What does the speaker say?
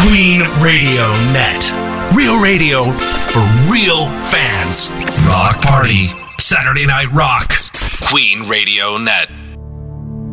Queen Radio Net. Real radio for real fans. Rock Party. Saturday Night Rock. Queen Radio Net.